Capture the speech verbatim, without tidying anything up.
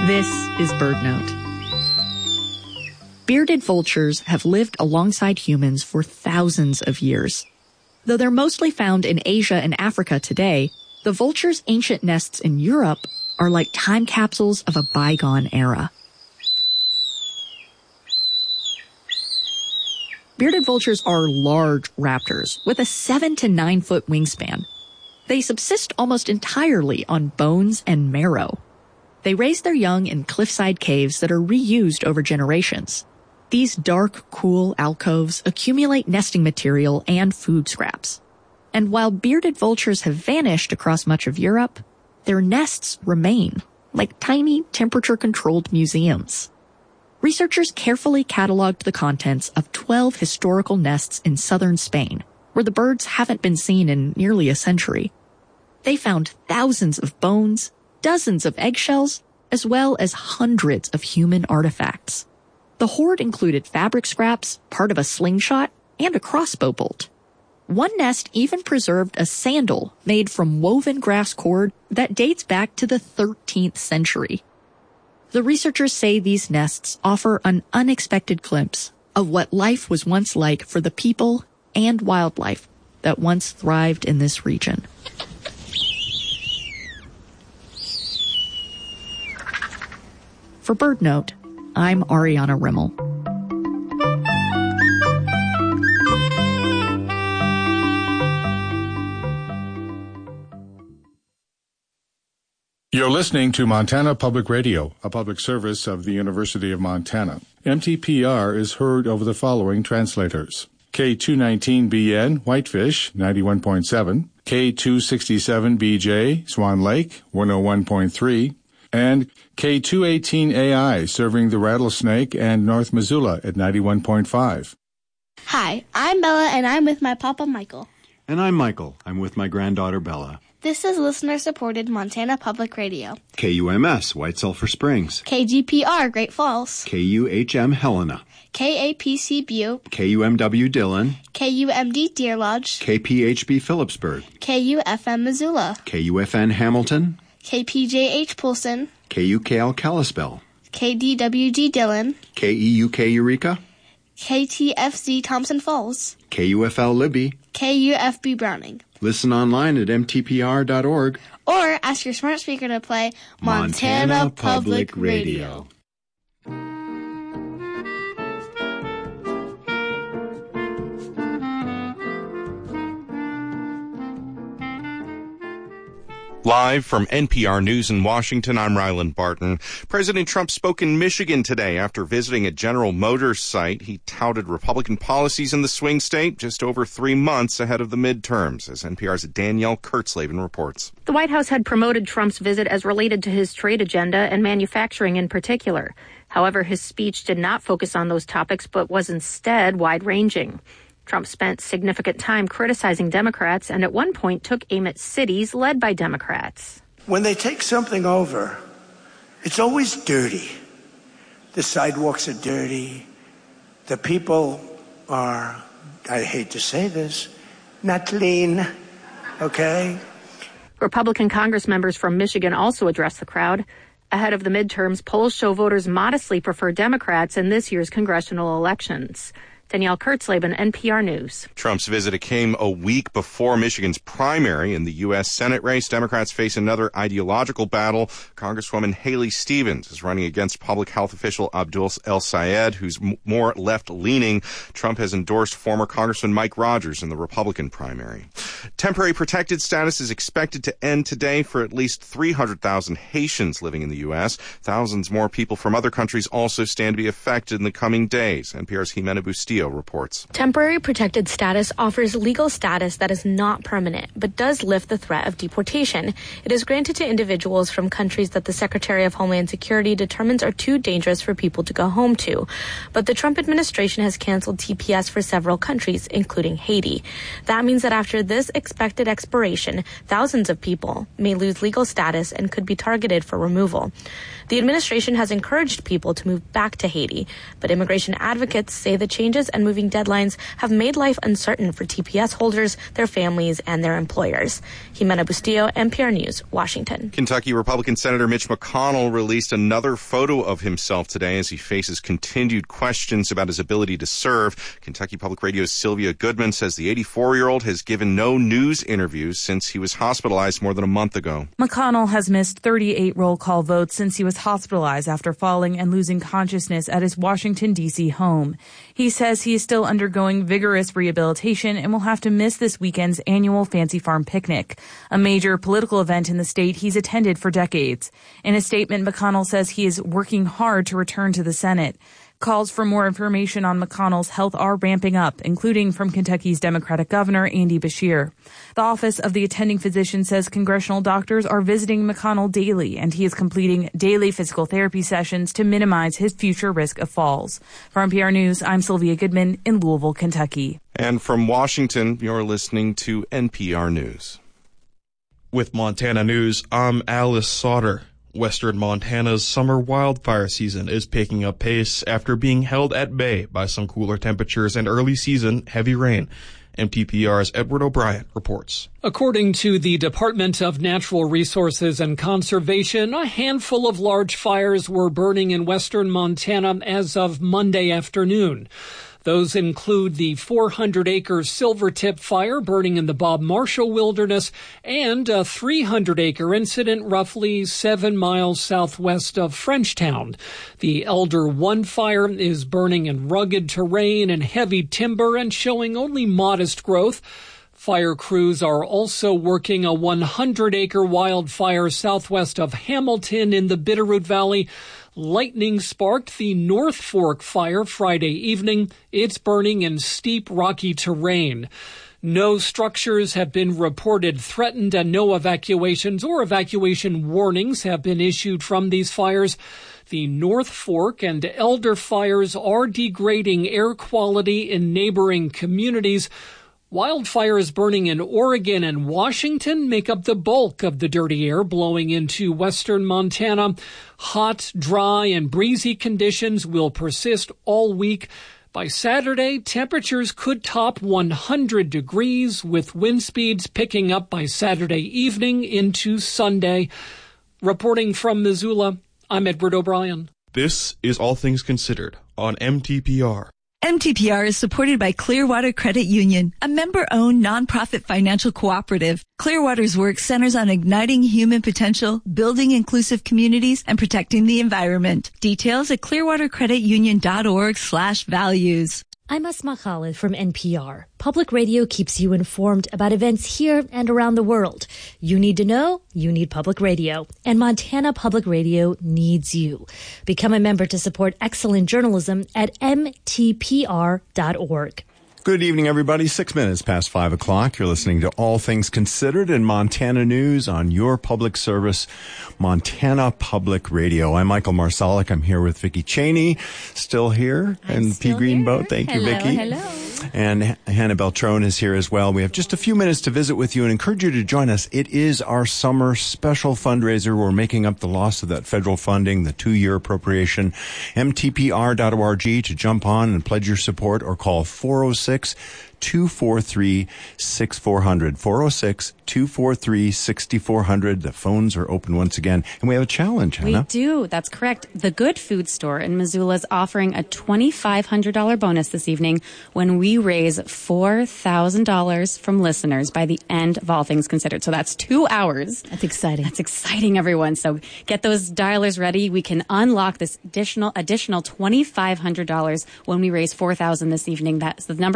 This is BirdNote. Bearded vultures have lived alongside humans for thousands of years. Though they're mostly found in Asia and Africa today, the vulture's ancient nests in Europe are like time capsules of a bygone era. Bearded vultures are large raptors with a seven to nine foot wingspan. They subsist almost entirely on bones and marrow. They raise their young in cliffside caves that are reused over generations. These dark, cool alcoves accumulate nesting material and food scraps. And while bearded vultures have vanished across much of Europe, their nests remain, like tiny temperature-controlled museums. Researchers carefully cataloged the contents of twelve historical nests in southern Spain, where the birds haven't been seen in nearly a century. They found thousands of bones, dozens of eggshells, as well as hundreds of human artifacts. The hoard included fabric scraps, part of a slingshot, and a crossbow bolt. One nest even preserved a sandal made from woven grass cord that dates back to the thirteenth century. The researchers say these nests offer an unexpected glimpse of what life was once like for the people and wildlife that once thrived in this region. For BirdNote, I'm Ariana Rimmel. You're listening to Montana Public Radio, a public service of the University of Montana. M T P R is heard over the following translators. K two nineteen B N, Whitefish, ninety-one point seven, K two sixty-seven B J, Swan Lake, one oh one point three, and K two eighteen A I, serving the Rattlesnake and North Missoula at ninety-one point five. Hi, I'm Bella, and I'm with my papa, Michael. And I'm Michael. I'm with my granddaughter, Bella. This is listener-supported Montana Public Radio. K U M S, White Sulphur Springs. K G P R, Great Falls. K U H M, Helena. K A P C, Butte. K U M W, Dillon. K U M D, Deer Lodge. K P H B, Phillipsburg. K U F M, Missoula. K U F N, Hamilton. K P J H, Poulsen. K U K L, Kalispell. K D W G, Dillon. K E U K, Eureka. K T F Z, Thompson Falls. K U F L, Libby. K U F B, Browning. Listen online at m t p r dot org. Or ask your smart speaker to play Montana, Montana Public, Public Radio. Live from N P R News in Washington, I'm Ryland Barton. President Trump spoke in Michigan today after visiting a General Motors site. He touted Republican policies in the swing state just over three months ahead of the midterms, as N P R's Danielle Kurtzleben reports. The White House had promoted Trump's visit as related to his trade agenda and manufacturing in particular. However, his speech did not focus on those topics, but was instead wide-ranging. Trump spent significant time criticizing Democrats and at one point took aim at cities led by Democrats. When they take something over, it's always dirty. The sidewalks are dirty. The people are, I hate to say this, not clean, okay? Republican Congress members from Michigan also addressed the crowd. Ahead of the midterms, polls show voters modestly prefer Democrats in this year's congressional elections. Danielle Kurtzleben, N P R News. Trump's visit came a week before Michigan's primary in the U S Senate race. Democrats face another ideological battle. Congresswoman Haley Stevens is running against public health official Abdul El-Sayed, who's m- more left-leaning. Trump has endorsed former Congressman Mike Rogers in the Republican primary. Temporary protected status is expected to end today for at least three hundred thousand Haitians living in the U S. Thousands more people from other countries also stand to be affected in the coming days. N P R's Jimena Bustillo reports. Temporary protected status offers legal status that is not permanent, but does lift the threat of deportation. It is granted to individuals from countries that the Secretary of Homeland Security determines are too dangerous for people to go home to. But the Trump administration has canceled T P S for several countries, including Haiti. That means that after this expected expiration, thousands of people may lose legal status and could be targeted for removal. The administration has encouraged people to move back to Haiti, but immigration advocates say the changes shortages and moving deadlines have made life uncertain for T P S holders, their families, and their employers. Jimena Bustillo, N P R News, Washington. Kentucky Republican Senator Mitch McConnell released another photo of himself today as he faces continued questions about his ability to serve. Kentucky Public Radio's Sylvia Goodman says the eighty-four-year-old has given no news interviews since he was hospitalized more than a month ago. McConnell has missed thirty-eight roll call votes since he was hospitalized after falling and losing consciousness at his Washington, D C home. He says he is still undergoing vigorous rehabilitation and will have to miss this weekend's annual Fancy Farm picnic, a major political event in the state he's attended for decades. In a statement, McConnell says he is working hard to return to the Senate. Calls for more information on McConnell's health are ramping up, including from Kentucky's Democratic Governor Andy Beshear. The Office of the Attending Physician says congressional doctors are visiting McConnell daily, and he is completing daily physical therapy sessions to minimize his future risk of falls. For N P R News, I'm Sylvia Goodman in Louisville, Kentucky. And from Washington, you're listening to N P R News. With Montana News, I'm Alice Sauter. Western Montana's summer wildfire season is picking up pace after being held at bay by some cooler temperatures and early season heavy rain. M T P R's Edward O'Brien reports. According to the Department of Natural Resources and Conservation, a handful of large fires were burning in western Montana as of Monday afternoon. Those include the four hundred acre Silvertip fire burning in the Bob Marshall Wilderness and a three hundred acre incident roughly seven miles southwest of Frenchtown. The Elder one fire is burning in rugged terrain and heavy timber and showing only modest growth. Fire crews are also working a one hundred acre wildfire southwest of Hamilton in the Bitterroot Valley. Lightning sparked the North Fork fire Friday evening. It's burning in steep, rocky terrain. No structures have been reported threatened and no evacuations or evacuation warnings have been issued from these fires. The North Fork and Elder fires are degrading air quality in neighboring communities. Wildfires burning in Oregon and Washington make up the bulk of the dirty air blowing into western Montana. Hot, dry, and breezy conditions will persist all week. By Saturday, temperatures could top one hundred degrees, with wind speeds picking up by Saturday evening into Sunday. Reporting from Missoula, I'm Edward O'Brien. This is All Things Considered on M T P R. M T P R is supported by Clearwater Credit Union, a member-owned nonprofit financial cooperative. Clearwater's work centers on igniting human potential, building inclusive communities, and protecting the environment. Details at clearwatercreditunion.org slash values. I'm Asma Khalid from N P R. Public radio keeps you informed about events here and around the world. You need to know, you need public radio. And Montana Public Radio needs you. Become a member to support excellent journalism at m t p r dot org. Good evening, everybody. Six minutes past five o'clock. You're listening to All Things Considered in Montana News on your public service, Montana Public Radio. I'm Michael Marsalic. I'm here with Vicki Cheney, still here, I'm and still P. Greenboat. Here. Thank hello, you, Vicki. Hello. And Hannah Beltrone is here as well. We have just a few minutes to visit with you and encourage you to join us. It is our summer special fundraiser. We're making up the loss of that federal funding, the two-year appropriation. m t p r dot org to jump on and pledge your support or call four oh six, two four three, six four zero zero. four oh six, two four three, six four zero zero. The phones are open once again. And we have a challenge, Hannah. We do. That's correct. The Good Food Store in Missoula is offering a twenty-five hundred dollars bonus this evening when we raise four thousand dollars from listeners by the end of All Things Considered. So that's two hours. That's exciting. That's exciting, everyone. So get those dialers ready. We can unlock this additional additional twenty-five hundred dollars when we raise four thousand dollars this evening. That's the number